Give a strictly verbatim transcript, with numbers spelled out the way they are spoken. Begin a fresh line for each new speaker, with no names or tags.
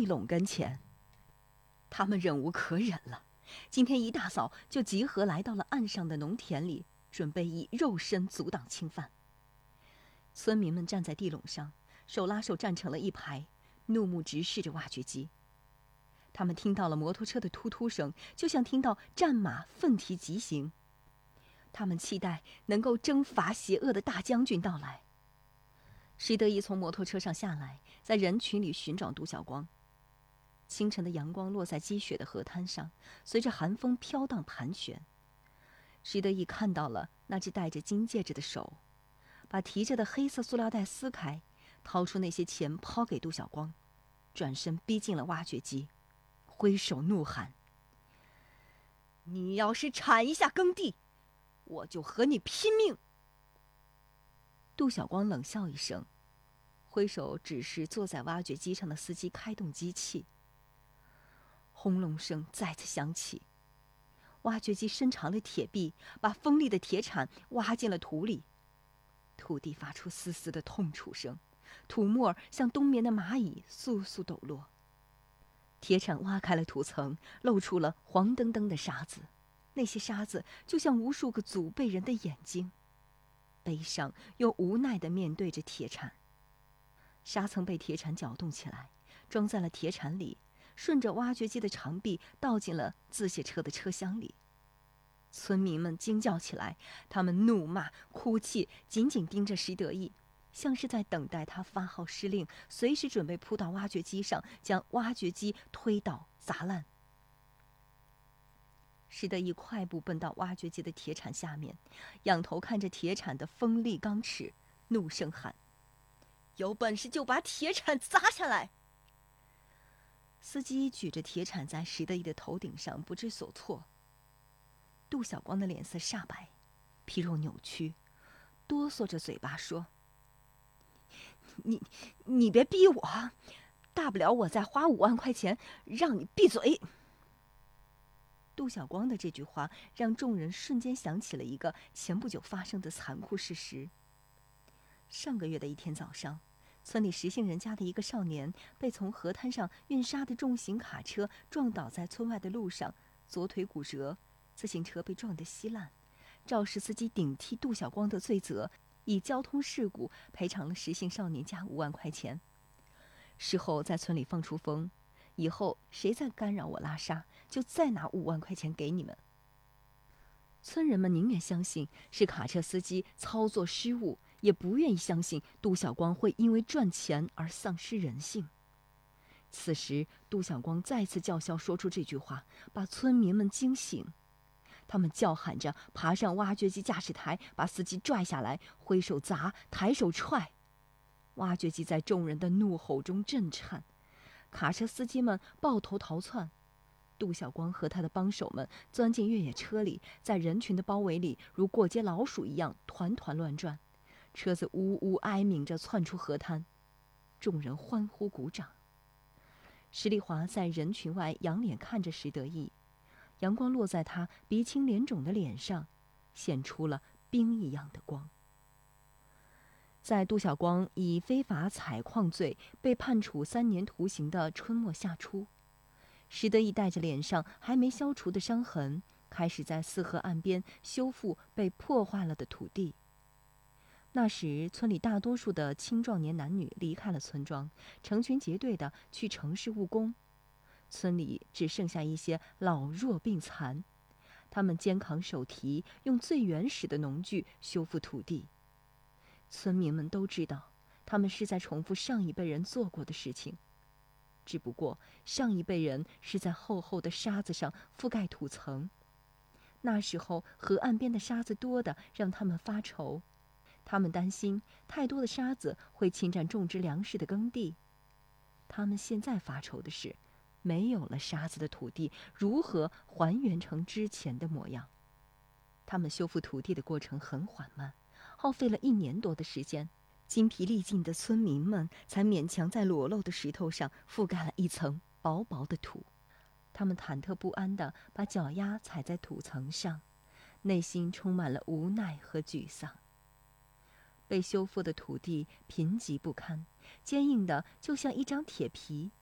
垄跟前。他们忍无可忍了，今天一大早就集合来到了岸上的农田里，准备以肉身阻挡侵犯。村民们站在地垄上，手拉手站成了一排，怒目直视着挖掘机。他们听到了摩托车的突突声，就像听到战马奋蹄疾行。他们期待能够征伐邪恶的大将军到来。石德义从摩托车上下来，在人群里寻找杜晓光。清晨的阳光落在积雪的河滩上，随着寒风飘荡盘旋。石德义看到了那只戴着金戒指的手，把提着的黑色塑料袋撕开，掏出那些钱抛给杜晓光，转身逼近了挖掘机，挥手怒喊：你要是铲一下耕地，我就和你拼命！杜晓光冷笑一声，挥手指示坐在挖掘机上的司机开动机器。轰隆声再次响起，挖掘机伸长了铁臂，把锋利的铁铲挖进了土里。土地发出丝丝的痛楚声，土沫像冬眠的蚂蚁簌簌抖落。铁铲挖开了土层，露出了黄澄澄的沙子，那些沙子就像无数个祖辈人的眼睛，悲伤又无奈地面对着铁铲。沙层被铁铲搅动起来，装在了铁铲里，顺着挖掘机的长臂倒进了自卸车的车厢里。村民们惊叫起来，他们怒骂哭泣，紧紧盯着石德义，像是在等待他发号施令，随时准备扑到挖掘机上，将挖掘机推倒砸烂。石德义快步奔到挖掘机的铁铲下面，仰头看着铁铲的锋利钢齿，怒声喊：有本事就把铁铲砸下来！司机举着铁铲在石德义的头顶上不知所措。杜晓光的脸色煞白，皮肉扭曲，哆嗦着嘴巴说：你你别逼我，大不了我再花五万块钱让你闭嘴。杜晓光的这句话让众人瞬间想起了一个前不久发生的残酷事实。上个月的一天早上，村里石姓人家的一个少年被从河滩上运沙的重型卡车撞倒在村外的路上，左腿骨折，自行车被撞得稀烂。肇事司机顶替杜晓光的罪责，以交通事故赔偿了石姓少年家五万块钱。事后在村里放出风，以后谁再干扰我拉沙，就再拿五万块钱给你们。村人们宁愿相信是卡车司机操作失误，也不愿意相信杜晓光会因为赚钱而丧失人性。此时杜晓光再次叫嚣说出这句话，把村民们惊醒。他们叫喊着爬上挖掘机驾驶台，把司机拽下来，挥手砸，抬手踹。挖掘机在众人的怒吼中震颤，卡车司机们抱头逃窜。杜晓光和他的帮手们钻进越野车里，在人群的包围里如过街老鼠一样团团乱转，车子呜呜哀鸣着窜出河滩，众人欢呼鼓掌。石丽华在人群外仰脸看着石德义，阳光落在他鼻青脸肿的脸上，显出了冰一样的光。在杜晓光以非法采矿罪被判处三年徒刑的春末夏初，石德义带着脸上还没消除的伤痕，开始在四河岸边修复被破坏了的土地。那时村里大多数的青壮年男女离开了村庄，成群结队的去城市务工，村里只剩下一些老弱病残，他们肩扛手提，用最原始的农具修复土地。村民们都知道，他们是在重复上一辈人做过的事情，只不过上一辈人是在厚厚的沙子上覆盖土层。那时候河岸边的沙子多得让他们发愁，他们担心太多的沙子会侵占种植粮食的耕地。他们现在发愁的是，没有了沙子的土地如何还原成之前的模样。他们修复土地的过程很缓慢，耗费了一年多的时间，筋疲力尽的村民们才勉强在裸露的石头上覆盖了一层薄薄的土。他们忐忑不安地把脚丫踩在土层上，内心充满了无奈和沮丧。被修复的土地贫瘠不堪，坚硬的就像一张铁皮，